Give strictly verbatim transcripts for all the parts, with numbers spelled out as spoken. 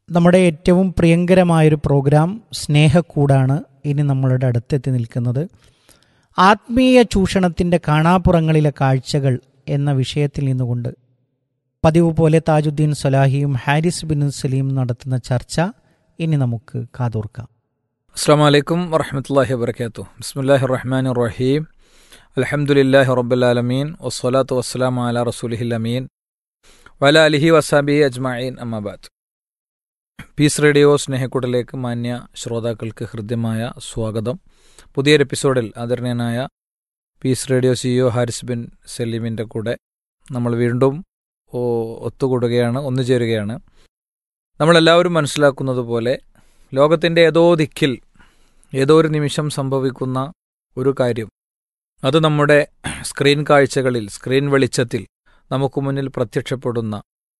നമ്മുടെ ഏറ്റവും പ്രിയങ്കരമായൊരു പ്രോഗ്രാം സ്നേഹക്കൂടാണ് ഇനി നമ്മളുടെ അടുത്തെത്തി നിൽക്കുന്നത്. ആത്മീയ ചൂഷണത്തിൻ്റെ കാണാപ്പുറങ്ങളിലെ കാഴ്ചകൾ എന്ന വിഷയത്തിൽ നിന്നുകൊണ്ട് പതിവ് പോലെ താജുദ്ദീൻ സലാഹിയും ഹാരിസ് ബിൻ സലീം നടത്തുന്ന ചർച്ച ഇനി നമുക്ക് കാതോർക്കാം. അസ്സലാമു അലൈക്കും വറഹ്മത്തുള്ളാഹി വബറകാതുഹു. ബിസ്മില്ലാഹിർ റഹ്മാനിർ റഹീം. അൽഹംദുലില്ലാഹി റബ്ബിൽ ആലമീൻ വസ്സലാത്തു വസ്സലാമു അലാ റസൂലിഹിൽ അമീൻ വഅലാ ആലിഹി വസഹ്ബിഹി അജ്മഈൻ. അമ്മാ ബഅദ്. പീസ് റേഡിയോ സ്നേഹക്കൂടിലേക്ക് മാന്യ ശ്രോതാക്കൾക്ക് ഹൃദ്യമായ സ്വാഗതം. പുതിയൊരു എപ്പിസോഡിൽ ആദരണീയനായ piece radio CEO Haris bin സലീമിൻ്റെ കൂടെ നമ്മൾ വീണ്ടും ഒത്തുകൂടുകയാണ്, ഒന്നുചേരുകയാണ്. നമ്മളെല്ലാവരും മനസ്സിലാക്കുന്നത് പോലെ ലോകത്തിൻ്റെ ഏതോ ദിക്കിൽ ഏതോ ഒരു നിമിഷം സംഭവിക്കുന്ന ഒരു കാര്യം, അത് നമ്മുടെ സ്ക്രീൻ കാഴ്ചകളിൽ, സ്ക്രീൻ വെളിച്ചത്തിൽ നമുക്ക് മുന്നിൽ പ്രത്യക്ഷപ്പെടുന്ന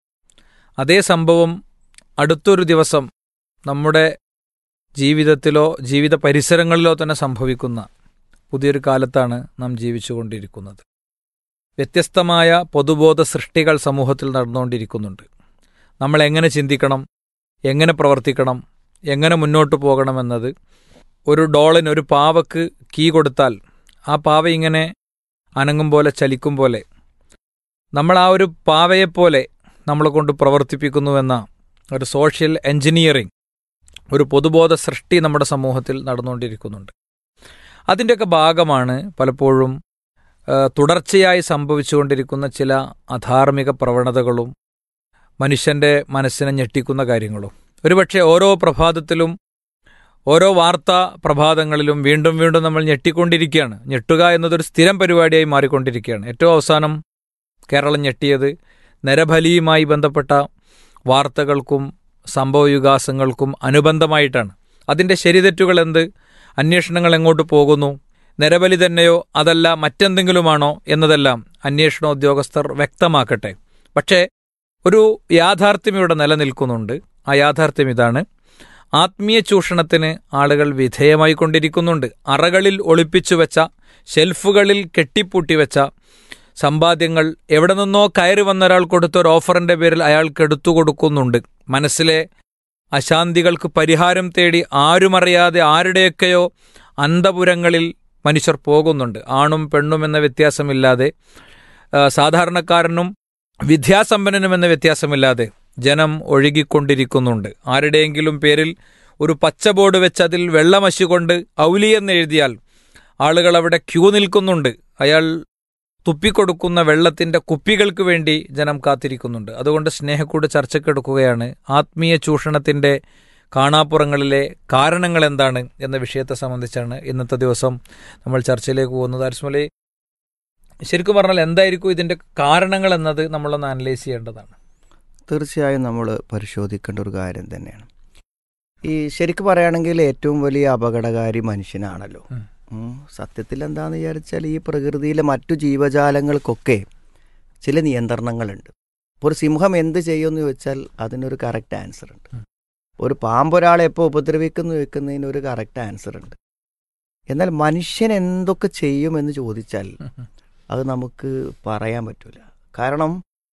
അതേ സംഭവം അടുത്തൊരു ദിവസം നമ്മുടെ ജീവിതത്തിലോ ജീവിത പരിസരങ്ങളിലോ തന്നെ സംഭവിക്കുന്ന പുതിയൊരു കാലത്താണ് നാം ജീവിച്ചുകൊണ്ടിരിക്കുന്നത്. വ്യത്യസ്തമായ പൊതുബോധ സൃഷ്ടികൾ സമൂഹത്തിൽ നടന്നുകൊണ്ടിരിക്കുന്നുണ്ട്. നമ്മൾ എങ്ങനെ ചിന്തിക്കണം, എങ്ങനെ പ്രവർത്തിക്കണം, എങ്ങനെ മുന്നോട്ട് പോകണമെന്നത് ഒരു ഡോളിന്, ഒരു പാവക്ക് കീ കൊടുത്താൽ ആ പാവ ഇങ്ങനെ അനങ്ങും പോലെ, ചലിക്കും പോലെ നമ്മൾ ആ ഒരു പാവയെപ്പോലെ നമ്മളെ കൊണ്ട് പ്രവർത്തിപ്പിക്കുന്നുവെന്ന ഒരു സോഷ്യൽ എൻജിനീയറിംഗ്, ഒരു പൊതുബോധ സൃഷ്ടി നമ്മുടെ സമൂഹത്തിൽ നടന്നുകൊണ്ടിരിക്കുന്നുണ്ട്. അതിൻ്റെയൊക്കെ ഭാഗമാണ് പലപ്പോഴും തുടർച്ചയായി സംഭവിച്ചുകൊണ്ടിരിക്കുന്ന ചില അധാർമിക പ്രവണതകളും മനുഷ്യൻ്റെ മനസ്സിനെ ഞെട്ടിക്കുന്ന കാര്യങ്ങളും. ഒരുപക്ഷെ ഓരോ പ്രഭാതത്തിലും ഓരോ വാർത്താ പ്രഭാതങ്ങളിലും വീണ്ടും വീണ്ടും നമ്മൾ ഞെട്ടിക്കൊണ്ടിരിക്കുകയാണ്. ഞെട്ടുക എന്നതൊരു സ്ഥിരം പരിപാടിയായി മാറിക്കൊണ്ടിരിക്കുകയാണ്. ഏറ്റവും അവസാനം കേരളം ഞെട്ടിയത് നരബലിയുമായി ബന്ധപ്പെട്ട വാർത്തകൾക്കും സംഭവവികാസങ്ങൾക്കും അനുബന്ധമായിട്ടാണ്. അതിൻ്റെ ശരിതെറ്റുകൾ എന്ത്, അന്വേഷണങ്ങൾ എങ്ങോട്ട് പോകുന്നു, നരബലി തന്നെയോ അതല്ല മറ്റെന്തെങ്കിലുമാണോ എന്നതെല്ലാം അന്വേഷണ ഉദ്യോഗസ്ഥർ വ്യക്തമാക്കട്ടെ. പക്ഷേ ഒരു യാഥാർത്ഥ്യം ഇവിടെ നിലനിൽക്കുന്നുണ്ട്. ആ യാഥാർത്ഥ്യം ഇതാണ്: ആത്മീയ ചൂഷണത്തിന് ആളുകൾ വിധേയമായിക്കൊണ്ടിരിക്കുന്നുണ്ട്. അറകളിൽ ഒളിപ്പിച്ചു വെച്ച, ഷെൽഫുകളിൽ കെട്ടിപ്പൂട്ടിവെച്ച സമ്പാദ്യങ്ങൾ എവിടെ നിന്നോ കയറി വന്ന ഒരാൾ കൊടുത്ത ഒരു ഓഫറിൻ്റെ പേരിൽ അയാൾക്ക് എടുത്തു കൊടുക്കുന്നുണ്ട്. മനസ്സിലെ അശാന്തികൾക്ക് പരിഹാരം തേടി ആരുമറിയാതെ ആരുടെയൊക്കെയോ അന്തപുരങ്ങളിൽ മനുഷ്യർ പോകുന്നുണ്ട്. ആണും പെണ്ണും എന്ന വ്യത്യാസമില്ലാതെ, സാധാരണക്കാരനും വിദ്യാസമ്പന്നനും എന്ന വ്യത്യാസമില്ലാതെ ജനം ഒഴുകിക്കൊണ്ടിരിക്കുന്നുണ്ട്. ആരുടെയെങ്കിലും പേരിൽ ഒരു പച്ച ബോർഡ് വെച്ച് അതിൽ വെള്ളമശി കൊണ്ട് ഔലി എന്നെഴുതിയാൽ ആളുകൾ അവിടെ ക്യൂ നിൽക്കുന്നുണ്ട്. അയാൾ തുപ്പിക്കൊടുക്കുന്ന വെള്ളത്തിൻ്റെ കുപ്പികൾക്ക് വേണ്ടി ജനം കാത്തിരിക്കുന്നുണ്ട്. അതുകൊണ്ട് സ്നേഹക്കൂട് ചർച്ചയ്ക്കെടുക്കുകയാണ് ആത്മീയ ചൂഷണത്തിൻ്റെ കാണാപ്പുറങ്ങളിലെ കാരണങ്ങൾ എന്താണ് എന്ന വിഷയത്തെ സംബന്ധിച്ചാണ് ഇന്നത്തെ ദിവസം നമ്മൾ ചർച്ചയിലേക്ക് പോകുന്നത്. അരിസ്മലി, ശരിക്കും പറഞ്ഞാൽ എന്തായിരിക്കും ഇതിൻ്റെ കാരണങ്ങൾ എന്നത് നമ്മളൊന്ന് അനലൈസ് ചെയ്യേണ്ടതാണ്. തീർച്ചയായും നമ്മൾ പരിശോധിക്കേണ്ട ഒരു കാര്യം തന്നെയാണ്. ഈ ശരിക്കും പറയുകയാണെങ്കിൽ ഏറ്റവും വലിയ അപകടകാരി മനുഷ്യനാണല്ലോ. സത്യത്തിൽ എന്താണെന്ന് വിചാരിച്ചാൽ ഈ പ്രകൃതിയിലെ മറ്റു ജീവജാലങ്ങൾക്കൊക്കെ ചില നിയന്ത്രണങ്ങളുണ്ട്. ഇപ്പോൾ ഒരു സിംഹം എന്ത് ചെയ്യുമെന്ന് ചോദിച്ചാൽ അതിനൊരു കറക്റ്റ് ആൻസർ ഉണ്ട്. ഒരു പാമ്പൊരാളെ എപ്പോൾ ഉപദ്രവിക്കുന്നു വെക്കുന്നതിന് ഒരു കറക്റ്റ് ആൻസർ ഉണ്ട്. എന്നാൽ മനുഷ്യൻ എന്തൊക്കെ ചെയ്യുമെന്ന് ചോദിച്ചാൽ അത് നമുക്ക് പറയാൻ പറ്റില്ല. കാരണം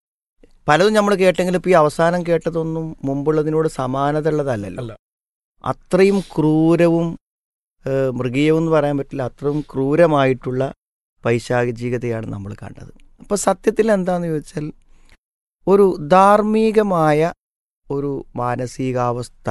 പലതും നമ്മൾ കേട്ടെങ്കിലും ഇപ്പോൾ ഈ അവസാനം കേട്ടതൊന്നും മുമ്പുള്ളതിനോട് സമാനത ഉള്ളതല്ലല്ലോ. അത്രയും ക്രൂരവും മൃഗീയവും എന്ന് പറയാൻ പറ്റില്ല, അത്രയും ക്രൂരമായിട്ടുള്ള പൈശാചികതയാണ് നമ്മൾ കണ്ടത്. അപ്പോൾ സത്യത്തിൽ എന്താണെന്ന് ചോദിച്ചാൽ ഒരു ധാർമ്മികമായ ഒരു മാനസികാവസ്ഥ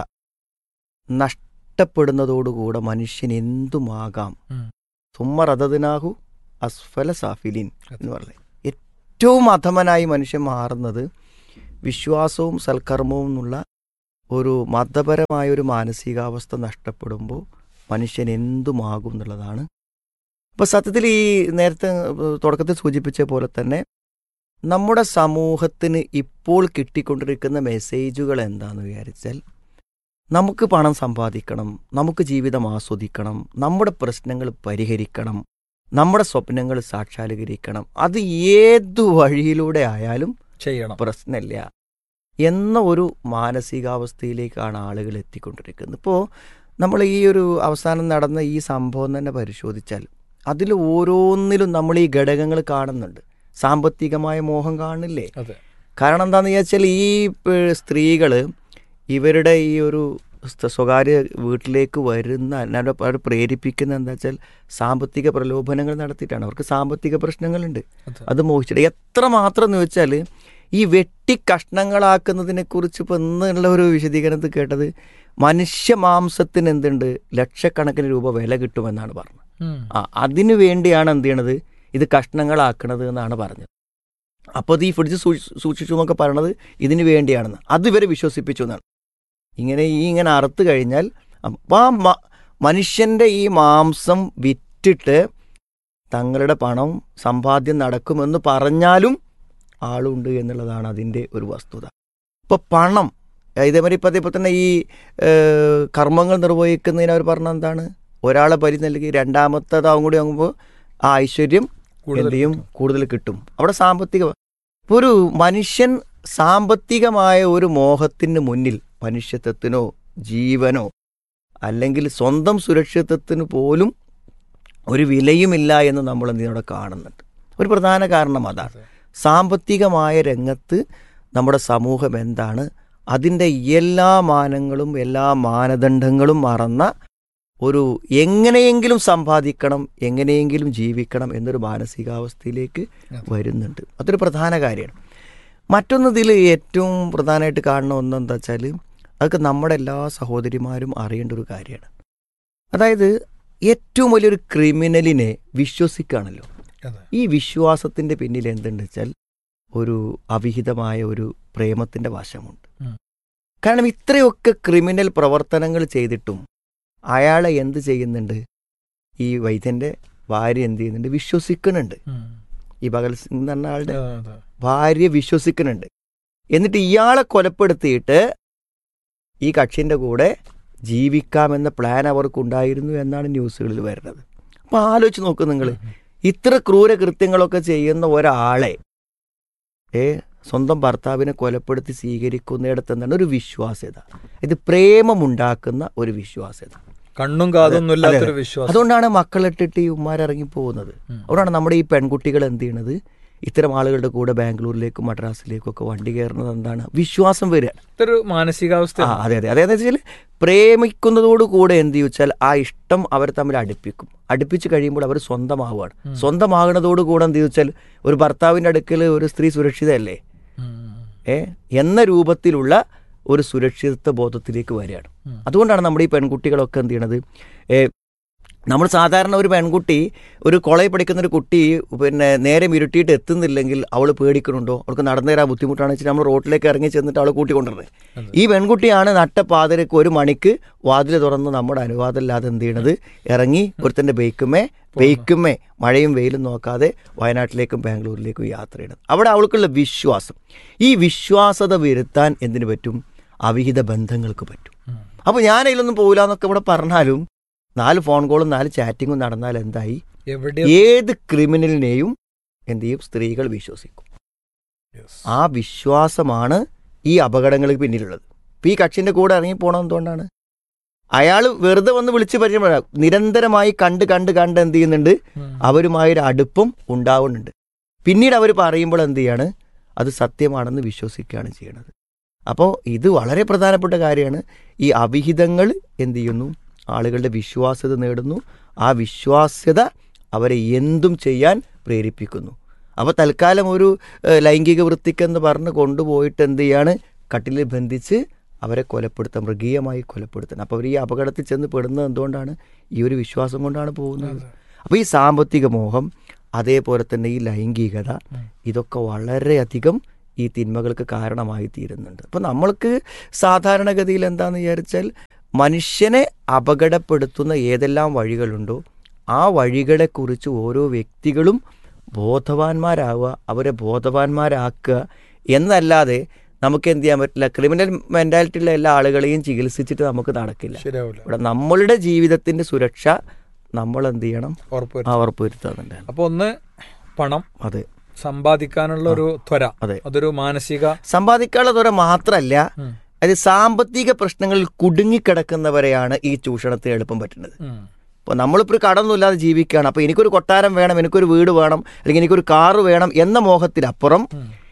നഷ്ടപ്പെടുന്നതോടുകൂടെ മനുഷ്യൻ എന്തുമാകാം. സുമ്മ റദദ്നാഹു അസ്ഫല സാഫിലിൻ എന്ന് പറഞ്ഞത്. ഏറ്റവും അധമനായി മനുഷ്യൻ മാറുന്നത് വിശ്വാസവും സൽക്കർമ്മവും എന്നുള്ള ഒരു മതപരമായ ഒരു മാനസികാവസ്ഥ നഷ്ടപ്പെടുമ്പോൾ മനുഷ്യൻ എന്തുമാകും എന്നുള്ളതാണ്. അപ്പോൾ സത്യത്തിൽ ഈ നേരത്തെ തുടക്കത്തിൽ സൂചിപ്പിച്ച പോലെ തന്നെ നമ്മുടെ സമൂഹത്തിന് ഇപ്പോൾ കിട്ടിക്കൊണ്ടിരിക്കുന്ന മെസ്സേജുകൾ എന്താണെന്ന് വിചാരിച്ചാൽ നമുക്ക് പണം സമ്പാദിക്കണം, നമുക്ക് ജീവിതം ആസ്വദിക്കണം, നമ്മുടെ പ്രശ്നങ്ങൾ പരിഹരിക്കണം, നമ്മുടെ സ്വപ്നങ്ങൾ സാക്ഷാത്കരിക്കണം, അത് ഏതു വഴിയിലൂടെ ആയാലും ചെയ്യണം, പ്രശ്നമില്ല എന്ന ഒരു മാനസികാവസ്ഥയിലേക്കാണ് ആളുകൾ എത്തിക്കൊണ്ടിരിക്കുന്നത്. ഇപ്പോൾ നമ്മൾ ഈ ഒരു അവസാനം നടന്ന ഈ സംഭവം തന്നെ പരിശോധിച്ചാൽ അതിൽ ഓരോന്നിലും നമ്മൾ ഈ ഘടകങ്ങൾ കാണുന്നുണ്ട്. സാമ്പത്തികമായ മോഹം കാണില്ലേ? കാരണം എന്താണെന്ന് ചോദിച്ചാൽ ഈ സ്ത്രീകൾ ഇവരുടെ ഈ ഒരു സ്ഥ- സ്വകാര്യ വീട്ടിലേക്ക് വരുന്ന അല്ലാതെ അവർ പ്രേരിപ്പിക്കുന്ന എന്താ വെച്ചാൽ സാമ്പത്തിക പ്രലോഭനങ്ങൾ നടത്തിയിട്ടാണ്. അവർക്ക് സാമ്പത്തിക പ്രശ്നങ്ങളുണ്ട്, അത് മോഹിച്ചിട്ട് എത്ര മാത്രം എന്ന് വെച്ചാൽ ഈ വെട്ടി കഷ്ണങ്ങളാക്കുന്നതിനെ കുറിച്ച് ഇപ്പം എന്നുള്ള ഒരു വിശദീകരണത്തിൽ കേട്ടത് മനുഷ്യ മാംസത്തിന് എന്തുണ്ട് ലക്ഷക്കണക്കിന് രൂപ വില കിട്ടുമെന്നാണ് പറഞ്ഞത്. ആ അതിനു വേണ്ടിയാണ് എന്ത് ചെയ്യണത് ഇത് കഷ്ണങ്ങളാക്കണത് എന്നാണ് പറഞ്ഞത്. അപ്പോൾ അത് ഈ ഫ്രിഡ്ജ് സൂക്ഷിച്ചു എന്നൊക്കെ പറയണത് ഇതിന് വേണ്ടിയാണെന്ന് അത് ഇവരെ വിശ്വസിപ്പിച്ചു എന്നാണ്. ഇങ്ങനെ ഈ ഇങ്ങനെ അറുത്ത് കഴിഞ്ഞാൽ അപ്പോൾ ആ മ മനുഷ്യൻ്റെ ഈ മാംസം വിറ്റിട്ട് തങ്ങളുടെ പണം സമ്പാദ്യം നടക്കുമെന്ന് പറഞ്ഞാലും ആളുണ്ട് എന്നുള്ളതാണ് അതിൻ്റെ ഒരു വസ്തുത. ഇപ്പോൾ പണം ഇതേമാതിരി ഇപ്പം അതേപോലെ തന്നെ ഈ കർമ്മങ്ങൾ നിർവഹിക്കുന്നതിന് അവർ പറഞ്ഞ എന്താണ് ഒരാളെ പരി നൽകി രണ്ടാമത്തേതാവും കൂടി ആകുമ്പോൾ ആ ഐശ്വര്യം എന്ത് ചെയ്യും കൂടുതൽ കിട്ടും. അവിടെ സാമ്പത്തിക ഇപ്പോൾ ഒരു മനുഷ്യൻ സാമ്പത്തികമായ ഒരു മോഹത്തിന് മുന്നിൽ മനുഷ്യത്വത്തിനോ ജീവനോ അല്ലെങ്കിൽ സ്വന്തം സുരക്ഷിതത്വത്തിന് പോലും ഒരു വിലയുമില്ല എന്ന് നമ്മൾ എന്തിനോടെ കാണുന്നുണ്ട്. ഒരു പ്രധാന കാരണം അതാണ്. സാമ്പത്തികമായ രംഗത്ത് നമ്മുടെ സമൂഹം എന്താണ് അതിൻ്റെ എല്ലാ മാനങ്ങളും എല്ലാ മാനദണ്ഡങ്ങളും മറന്ന ഒരു എങ്ങനെയെങ്കിലും സമ്പാദിക്കണം എങ്ങനെയെങ്കിലും ജീവിക്കണം എന്നൊരു മാനസികാവസ്ഥയിലേക്ക് വരുന്നുണ്ട്. അതൊരു പ്രധാന കാര്യമാണ്. മറ്റൊന്ന് ഇതിൽ ഏറ്റവും പ്രധാനമായിട്ട് കാണുന്ന ഒന്നെന്താ വെച്ചാൽ അതൊക്കെ നമ്മുടെ എല്ലാ സഹോദരിമാരും അറിയേണ്ട ഒരു കാര്യമാണ്. അതായത് ഏറ്റവും വലിയൊരു ക്രിമിനലിനെ വിശ്വസിക്കുകയാണല്ലോ. ഈ വിശ്വാസത്തിൻ്റെ പിന്നിൽ എന്തുണ്ട് വെച്ചാൽ ഒരു അവിഹിതമായ ഒരു പ്രേമത്തിൻ്റെ വശമുണ്ട്. കാരണം ഇത്രയൊക്കെ ക്രിമിനൽ പ്രവർത്തനങ്ങൾ ചെയ്തിട്ടും അയാളെ എന്ത് ചെയ്യുന്നുണ്ട് ഈ വൈദ്യൻ്റെ ഭാര്യ എന്ത് ചെയ്യുന്നുണ്ട് വിശ്വസിക്കുന്നുണ്ട്. ഈ ഭഗത് സിംഗ് എന്ന് പറഞ്ഞ ആളുടെ ഭാര്യ വിശ്വസിക്കുന്നുണ്ട്. എന്നിട്ട് ഇയാളെ കൊലപ്പെടുത്തിയിട്ട് ഈ കക്ഷിൻ്റെ കൂടെ ജീവിക്കാമെന്ന പ്ലാൻ അവർക്കുണ്ടായിരുന്നു എന്നാണ് ന്യൂസുകളിൽ വരുന്നത്. അപ്പോൾ ആലോചിച്ച് നോക്ക് നിങ്ങൾ, ഇത്ര ക്രൂരകൃത്യങ്ങളൊക്കെ ചെയ്യുന്ന ഒരാളെ ഏ സ്വന്തം ഭർത്താവിനെ കൊലപ്പെടുത്തി സ്വീകരിക്കുന്നിടത്ത് എന്താണ് ഒരു വിശ്വാസ്യത. ഇത് പ്രേമമുണ്ടാക്കുന്ന ഒരു വിശ്വാസ്യത, കണ്ണും കാതൊന്നും ഇല്ലാത്തൊരു വിശ്വാസം. അതുകൊണ്ടാണ് മക്കളിട്ടിട്ട് ഈ ഉമ്മാരിറങ്ങി പോകുന്നത്. അതുകൊണ്ടാണ് നമ്മുടെ ഈ പെൺകുട്ടികൾ എന്ത് ചെയ്യണത് ഇത്തരം ആളുകളുടെ കൂടെ ബാംഗ്ലൂരിലേക്കും മദ്രാസിലേക്കും ഒക്കെ വണ്ടി കയറുന്നത്. എന്താണ് വിശ്വാസം വരിക, ഒരു മാനസികാവസ്ഥ. ആ അതെ അതെ അതായത് വെച്ചാൽ പ്രേമിക്കുന്നതോട് കൂടെ എന്ത് ചോദിച്ചാൽ ആ ഇഷ്ടം അവർ തമ്മിൽ അടുപ്പിക്കും. അടുപ്പിച്ച് കഴിയുമ്പോൾ അവർ സ്വന്തമാവുകയാണ്. സ്വന്തമാകുന്നതോടുകൂടെ എന്ത് ചോദിച്ചാൽ ഒരു ഭർത്താവിൻ്റെ അടുക്കൽ ഒരു സ്ത്രീ സുരക്ഷിതയല്ലേ ഏ എന്ന രൂപത്തിലുള്ള ഒരു സുരക്ഷിതത്വ ബോധത്തിലേക്ക് വരികയാണ്. അതുകൊണ്ടാണ് നമ്മുടെ ഈ പെൺകുട്ടികളൊക്കെ എന്ത് ചെയ്യണത്. നമ്മൾ സാധാരണ ഒരു പെൺകുട്ടി ഒരു കോളേജിൽ പഠിക്കുന്ന ഒരു കുട്ടി പിന്നെ നേരെ ഇരുട്ടിയിട്ട് എത്തുന്നില്ലെങ്കിൽ അവൾ പേടിക്കണുണ്ടോ, അവൾക്ക് നടന്നു തരാൻ ബുദ്ധിമുട്ടാണെന്ന് വെച്ചാൽ നമ്മൾ റോട്ടിലേക്ക് ഇറങ്ങി ചെന്നിട്ട് അവളെ കൂട്ടിക്കൊണ്ടിരുന്നത്. ഈ പെൺകുട്ടിയാണ് നട്ടപ്പാതിരക്ക് ഒരു മണിക്ക് വാതിൽ തുറന്ന് നമ്മുടെ അനുവാദമില്ലാതെ എന്ത് ചെയ്യണത് ഇറങ്ങി ഒരുത്തൻ്റെ ബൈക്കുമേ ബൈക്കുമേ മഴയും വെയിലും നോക്കാതെ വയനാട്ടിലേക്കും ബാംഗ്ലൂരിലേക്കും യാത്ര ചെയ്യണം. അവിടെ അവൾക്കുള്ള വിശ്വാസം, ഈ വിശ്വാസത വരുത്താൻ എന്തിനു പറ്റും, അവിഹിത ബന്ധങ്ങൾക്ക് പറ്റും. അപ്പോൾ ഞാൻ അതിലൊന്നും പോകില്ല എന്നൊക്കെ ഇവിടെ പറഞ്ഞാലും നാല് ഫോൺ കോളും നാല് ചാറ്റിങ്ങും നടന്നാൽ എന്തായി, ഏത് ക്രിമിനലിനെയും എന്ത് ചെയ്യും സ്ത്രീകൾ വിശ്വസിക്കും. ആ വിശ്വാസമാണ് ഈ അപകടങ്ങൾക്ക് പിന്നിലുള്ളത്. ഇപ്പം ഈ കക്ഷിൻ്റെ കൂടെ ഇറങ്ങി പോകണം എന്തുകൊണ്ടാണ്, അയാൾ വെറുതെ വന്ന് വിളിച്ച് പരിചയപ്പെടാ നിരന്തരമായി കണ്ട് കണ്ട് കണ്ട് എന്ത് ചെയ്യുന്നുണ്ട് അവരുമായൊരു അടുപ്പം ഉണ്ടാവുന്നുണ്ട്. പിന്നീട് അവർ പറയുമ്പോൾ എന്ത് ചെയ്യാണ് അത് സത്യമാണെന്ന് വിശ്വസിക്കുകയാണ് ചെയ്യണത്. അപ്പോൾ ഇത് വളരെ പ്രധാനപ്പെട്ട കാര്യമാണ്. ഈ അവിഹിതങ്ങൾ എന്ത് ചെയ്യുന്നു ആളുകളുടെ വിശ്വാസ്യത നേടുന്നു. ആ വിശ്വാസ്യത അവരെ എന്തും ചെയ്യാൻ പ്രേരിപ്പിക്കുന്നു. അപ്പോൾ തൽക്കാലം ഒരു ലൈംഗിക വൃത്തിക്കെന്ന് പറഞ്ഞ് കൊണ്ടുപോയിട്ട് എന്ത് ചെയ്യാണ് കട്ടിലിൽ ബന്ധിച്ച് അവരെ കൊലപ്പെടുത്താൻ, മൃഗീയമായി കൊലപ്പെടുത്താൻ. അപ്പോൾ അവർ ഈ അപകടത്തിൽ ചെന്ന് പെടുന്നത് എന്തുകൊണ്ടാണ്, ഈ ഒരു വിശ്വാസം കൊണ്ടാണ് പോകുന്നത്. അപ്പോൾ ഈ സാമ്പത്തിക മോഹം അതേപോലെ തന്നെ ഈ ലൈംഗികത ഇതൊക്കെ വളരെയധികം ഈ തിന്മകൾക്ക് കാരണമായി തീരുന്നുണ്ട്. അപ്പോൾ നമ്മൾക്ക് സാധാരണഗതിയിൽ എന്താണെന്ന് വിചാരിച്ചാൽ മനുഷ്യനെ അപകടപ്പെടുത്തുന്ന ഏതെല്ലാം വഴികളുണ്ടോ ആ വഴികളെക്കുറിച്ച് ഓരോ വ്യക്തികളും ബോധവാന്മാരാവുക, അവരെ ബോധവാന്മാരാക്കുക എന്നല്ലാതെ നമുക്ക് എന്ത് ചെയ്യാൻ പറ്റില്ല. ക്രിമിനൽ മെൻറ്റാലിറ്റിയുള്ള എല്ലാ ആളുകളെയും ചികിത്സിച്ചിട്ട് നമുക്ക് നടക്കില്ല. ഇവിടെ നമ്മളുടെ ജീവിതത്തിൻ്റെ സുരക്ഷ നമ്മൾ എന്ത് ചെയ്യണം, ഉറപ്പുവരുത്തുന്നുണ്ട്. അപ്പോൾ ഒന്ന് പണം, അതെ, സമ്പാദിക്കാനുള്ള ഒരു ത്വര, അതെ, അതൊരു മാനസിക സമ്പാദിക്കാനുള്ള ത്വര മാത്രമല്ല, അത് സാമ്പത്തിക പ്രശ്നങ്ങളിൽ കുടുങ്ങിക്കിടക്കുന്നവരെയാണ് ഈ ചൂഷണത്തിന് എളുപ്പം പറ്റുന്നത്. ഇപ്പോൾ നമ്മളിപ്പോൾ ഒരു കടമൊന്നുമില്ലാതെ ജീവിക്കുകയാണ്. അപ്പോൾ എനിക്കൊരു കൊട്ടാരം വേണം, എനിക്കൊരു വീട് വേണം, അല്ലെങ്കിൽ എനിക്കൊരു കാറ് വേണം എന്ന മോഹത്തിലപ്പുറം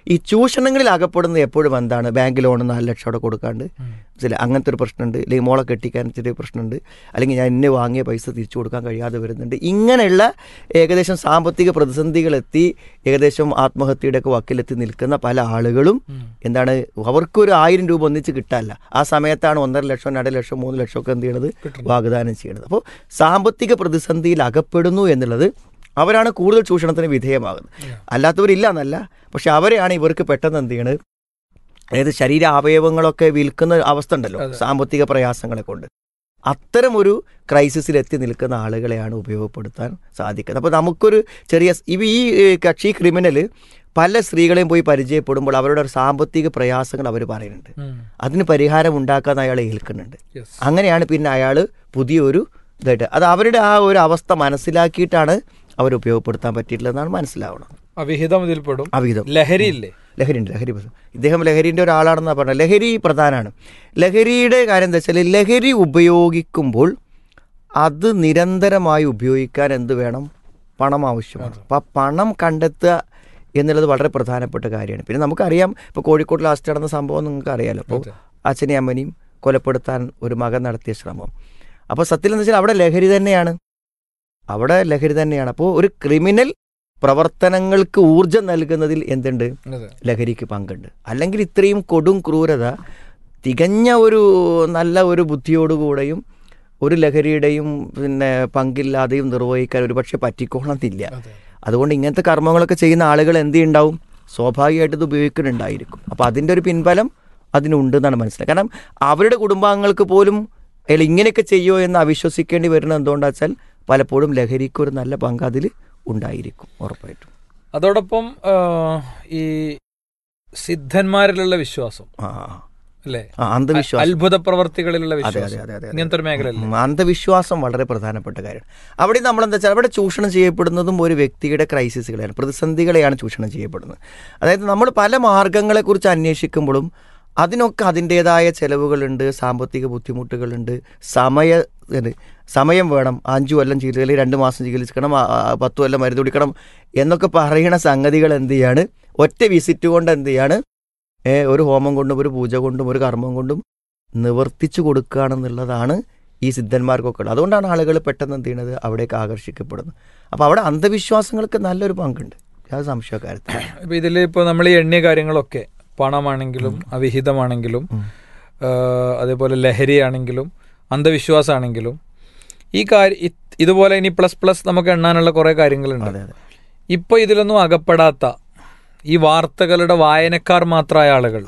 ഈ ചൂഷണങ്ങളിൽ അകപ്പെടുന്നത് എപ്പോഴും എന്താണ്, ബാങ്ക് ലോൺ നാല് ലക്ഷം അവിടെ കൊടുക്കാണ്ട് ചില അങ്ങനത്തെ ഒരു പ്രശ്നമുണ്ട്, അല്ലെങ്കിൽ മോളെ കെട്ടിക്കാൻ ചെറിയ പ്രശ്നമുണ്ട്, അല്ലെങ്കിൽ ഞാൻ ഇന്നെ വാങ്ങിയ പൈസ തിരിച്ചു കൊടുക്കാൻ കഴിയാതെ വരുന്നുണ്ട്. ഇങ്ങനെയുള്ള ഏകദേശം സാമ്പത്തിക പ്രതിസന്ധികളെത്തി ഏകദേശം ആത്മഹത്യയുടെയൊക്കെ വക്കിലെത്തി നിൽക്കുന്ന പല ആളുകളും എന്താണ്, അവർക്കൊരു ആയിരം രൂപ ഒന്നിച്ച് കിട്ടാല്ല. ആ സമയത്താണ് ഒന്നര ലക്ഷം രണ്ട് ലക്ഷം മൂന്ന് ലക്ഷം ഒക്കെ എന്ത് ചെയ്യണത്, വാഗ്ദാനം ചെയ്യണത്. അപ്പോൾ സാമ്പത്തിക പ്രതിസന്ധിയിൽ അകപ്പെടുന്നു എന്നുള്ളത് അവരാണ് കൂടുതൽ ചൂഷണത്തിന് വിധേയമാകുന്നത്. അല്ലാത്തവരില്ല എന്നല്ല, പക്ഷെ അവരെയാണ് ഇവർക്ക് പെട്ടെന്ന് എന്ത് ചെയ്യണത്, അതായത് ശരീര അവയവങ്ങളൊക്കെ വിൽക്കുന്ന അവസ്ഥ ഉണ്ടല്ലോ സാമ്പത്തിക പ്രയാസങ്ങളെ കൊണ്ട്. അത്തരമൊരു ക്രൈസിസിൽ എത്തി നിൽക്കുന്ന ആളുകളെയാണ് ഉപയോഗപ്പെടുത്താൻ സാധിക്കുന്നത്. അപ്പോൾ നമുക്കൊരു ചെറിയ ഇവ ഈ കക്ഷി ക്രിമിനൽ പല സ്ത്രീകളെയും പോയി പരിചയപ്പെടുമ്പോൾ അവരുടെ സാമ്പത്തിക പ്രയാസങ്ങൾ അവർ പറയുന്നുണ്ട്, അതിന് പരിഹാരം ഉണ്ടാക്കാൻ അയാളെ ഏൽക്കുന്നുണ്ട്. അങ്ങനെയാണ് പിന്നെ അയാൾ പുതിയൊരു ഇതായിട്ട് അത് അവരുടെ ആ ഒരു അവസ്ഥ മനസ്സിലാക്കിയിട്ടാണ് അവർ ഉപയോഗപ്പെടുത്താൻ പറ്റിയിട്ടില്ലെന്നാണ് മനസ്സിലാവണം. അവിഹിതം ഇതിൽപ്പെടും. അവിഹിതം, ലഹരി ഇല്ലേ, ലഹരി ഉണ്ട്. ലഹരി ഇദ്ദേഹം ലഹരിൻ്റെ ഒരാളാണെന്നാണ് പറഞ്ഞത്. ലഹരി പ്രധാനമാണ്. ലഹരിയുടെ കാര്യം എന്താ വെച്ചാൽ, ലഹരി ഉപയോഗിക്കുമ്പോൾ അത് നിരന്തരമായി ഉപയോഗിക്കാൻ എന്ത് വേണം, പണം ആവശ്യമാണ്. അപ്പം ആ പണം കണ്ടെത്തുക എന്നുള്ളത് വളരെ പ്രധാനപ്പെട്ട കാര്യമാണ്. പിന്നെ നമുക്കറിയാം, ഇപ്പോൾ കോഴിക്കോട് ലാസ്റ്റ് നടന്ന സംഭവം നിങ്ങൾക്ക് അറിയാമല്ലോ. അപ്പോൾ അച്ഛനെയും അമ്മനെയും കൊലപ്പെടുത്താൻ ഒരു മകൻ നടത്തിയ ശ്രമം. അപ്പോൾ സത്യം എന്ന് വെച്ചാൽ അവിടെ ലഹരി തന്നെയാണ്, അവിടെ ലഹരി തന്നെയാണ്. അപ്പോൾ ഒരു ക്രിമിനൽ പ്രവർത്തനങ്ങൾക്ക് ഊർജം നൽകുന്നതിൽ എന്തുണ്ട്, ലഹരിക്ക് പങ്കുണ്ട്. അല്ലെങ്കിൽ ഇത്രയും കൊടും ക്രൂരത തികഞ്ഞ ഒരു നല്ല ഒരു ബുദ്ധിയോടുകൂടെയും ഒരു ലഹരിയുടെയും പിന്നെ പങ്കില്ലാതെയും നിർവഹിക്കാൻ ഒരു പക്ഷെ പറ്റിക്കോളന്നില്ല. അതുകൊണ്ട് ഇങ്ങനത്തെ കർമ്മങ്ങളൊക്കെ ചെയ്യുന്ന ആളുകൾ എന്ത് ഉണ്ടാവും, സ്വാഭാവികമായിട്ട് ഇത് ഉപയോഗിക്കുന്നുണ്ടായിരിക്കും. അപ്പോൾ അതിൻ്റെ ഒരു പിൻബലം അതിനുണ്ട് എന്നാണ് മനസ്സിലാക്കുക. കാരണം അവരുടെ കുടുംബാംഗങ്ങൾക്ക് പോലും അയാൾ ഇങ്ങനെയൊക്കെ ചെയ്യുമോ എന്ന് അവിശ്വസിക്കേണ്ടി വരുന്നത് എന്തുകൊണ്ടാ വെച്ചാൽ പലപ്പോഴും ലഹരിക്കൊരു നല്ല പങ്ക് അതിൽ ഉണ്ടായിരിക്കും ഉറപ്പായിട്ടും. അതോടൊപ്പം ഈ സിദ്ധന്മാരിലുള്ള വിശ്വാസം അല്ലേ, അന്ധവിശ്വാസം, അത്ഭുത പ്രവർത്തികളിലുള്ള വിശ്വാസം, ഇങ്ങനത്തെ ഒരു മേഖലയല്ലേ അന്ധവിശ്വാസം വളരെ പ്രധാനപ്പെട്ട കാര്യമാണ്. അവിടെ നമ്മളെന്താ വെച്ചാൽ അവിടെ ചൂഷണം ചെയ്യപ്പെടുന്നതും ഒരു വ്യക്തിയുടെ ക്രൈസിസുകളെയാണ്, പ്രതിസന്ധികളെയാണ് ചൂഷണം ചെയ്യപ്പെടുന്നത്. അതായത് നമ്മൾ പല മാർഗങ്ങളെക്കുറിച്ച് അന്വേഷിക്കുമ്പോഴും അതിനൊക്കെ അതിൻ്റേതായ ചിലവുകളുണ്ട്, സാമ്പത്തിക ബുദ്ധിമുട്ടുകളുണ്ട്, സമയ സമയം വേണം. അഞ്ചു കൊല്ലം ചികിത്സ, രണ്ട് മാസം ചികിത്സിക്കണം, പത്തു കൊല്ലം മരുന്ന് കുടിക്കണം എന്നൊക്കെ പറയുന്ന സംഗതികൾ എന്ത് ചെയ്യാണ്, ഒറ്റ വിസിറ്റ് കൊണ്ട് എന്ത് ചെയ്യാണ്, ഒരു ഹോമം കൊണ്ടും ഒരു പൂജ കൊണ്ടും ഒരു കർമ്മം കൊണ്ടും നിവർത്തിച്ചു കൊടുക്കുകയാണെന്നുള്ളതാണ് ഈ സിദ്ധന്മാർക്കൊക്കെ ഉള്ളത്. അതുകൊണ്ടാണ് ആളുകൾ പെട്ടെന്ന് എന്ത് ചെയ്യണത്, അവിടേക്ക് ആകർഷിക്കപ്പെടുന്നത്. അപ്പോൾ അവിടെ അന്ധവിശ്വാസങ്ങൾക്ക് നല്ലൊരു പങ്കുണ്ട്, അത് സംശയക്കാര്യത്തിൽ. ഇപ്പോൾ ഇതിൽ ഇപ്പോൾ നമ്മൾ ഈ എണ്ണിയ കാര്യങ്ങളൊക്കെ പണമാണെങ്കിലും അവിഹിതമാണെങ്കിലും അതേപോലെ ലഹരിയാണെങ്കിലും അന്ധവിശ്വാസമാണെങ്കിലും ഈ കാര്യം ഇതുപോലെ ഇനി പ്ലസ് പ്ലസ് നമുക്ക് എണ്ണാനുള്ള കുറേ കാര്യങ്ങളുണ്ട്. ഇപ്പോൾ ഇതിലൊന്നും അകപ്പെടാത്ത ഈ വാർത്തകളുടെ വായനക്കാർ മാത്രമായ ആളുകൾ,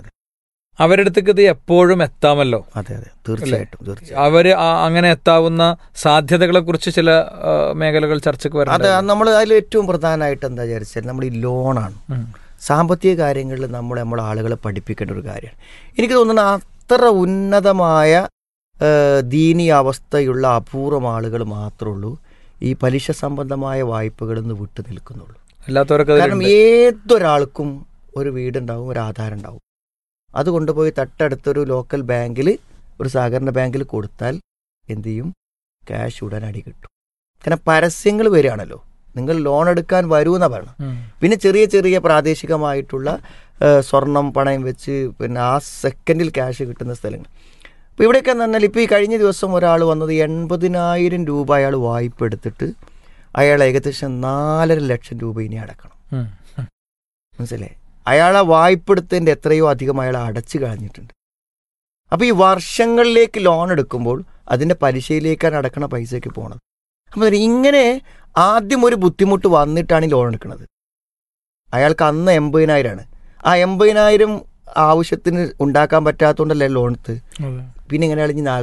അവരുടെ അടുത്തേക്ക് ഇത് എപ്പോഴും എത്താമല്ലോ. അതെ അതെ തീർച്ചയായിട്ടും അവർ അങ്ങനെ എത്താവുന്ന സാധ്യതകളെ കുറിച്ച് ചില മേഖലകൾ ചർച്ചയ്ക്ക് വരാം. അതെ, നമ്മൾ അതിൽ ഏറ്റവും പ്രധാനമായിട്ട് എന്താ വിചാരിച്ചാൽ നമ്മൾ ഈ ലോണാണ്. സാമ്പത്തിക കാര്യങ്ങളിൽ നമ്മൾ നമ്മളെ ആളുകളെ പഠിപ്പിക്കേണ്ട ഒരു കാര്യമാണ്. എനിക്ക് തോന്നുന്നത് അത്ര ഉന്നതമായ ദീനീ അവസ്ഥയുള്ള അപൂർവം ആളുകൾ മാത്രമേ ഉള്ളൂ ഈ പലിശ സംബന്ധമായ വായ്പകളിൽ നിന്ന് വിട്ടു നിൽക്കുന്നുള്ളൂ. അല്ലാത്തവർക്ക് കാരണം ഏതൊരാൾക്കും ഒരു വീടുണ്ടാവും, ഒരു ആധാരം ഉണ്ടാവും. അത് കൊണ്ടുപോയി തൊട്ടടുത്തൊരു ലോക്കൽ ബാങ്കിൽ, ഒരു സഹകരണ ബാങ്കിൽ കൊടുത്താൽ എന്തു ചെയ്യും, ക്യാഷ് ഉടൻ അടി കിട്ടും. കാരണം പരസ്യങ്ങൾ വരികയാണല്ലോ, നിങ്ങൾ ലോൺ എടുക്കാൻ വരൂന്ന പറയണം. പിന്നെ ചെറിയ ചെറിയ പ്രാദേശികമായിട്ടുള്ള സ്വർണം പണയം വെച്ച് പിന്നെ ആ സെക്കൻഡിൽ ക്യാഷ് കിട്ടുന്ന സ്ഥലങ്ങൾ. അപ്പോൾ ഇവിടെയൊക്കെ എന്ന് പറഞ്ഞാൽ ഇപ്പോൾ ഈ കഴിഞ്ഞ ദിവസം ഒരാൾ വന്നത് എൺപതിനായിരം രൂപ അയാൾ വായ്പ എടുത്തിട്ട് അയാൾ ഏകദേശം നാലര ലക്ഷം രൂപ ഇനി അടക്കണം. മനസ്സിലായി? അയാളെ വായ്പ എടുത്തതിൻ്റെ എത്രയോ അധികം അയാൾ അടച്ചു കളഞ്ഞിട്ടുണ്ട്. അപ്പോൾ ഈ വർഷങ്ങളിലേക്ക് ലോൺ എടുക്കുമ്പോൾ അതിൻ്റെ പലിശയിലേക്കാണ് അടക്കണ പൈസയ്ക്ക് പോകണത്. അപ്പോൾ ഇങ്ങനെ ആദ്യം ഒരു ബുദ്ധിമുട്ട് വന്നിട്ടാണ് ഈ ലോൺ എടുക്കുന്നത്. അയാൾക്ക് അന്ന് എൺപതിനായിരമാണ്. ആ എൺപതിനായിരം ആവശ്യത്തിന് ഉണ്ടാക്കാൻ പറ്റാത്തതുകൊണ്ടല്ലേ ലോൺ എടുത്ത്. പിന്നെ ഇങ്ങനെ അളിഞ്ഞ്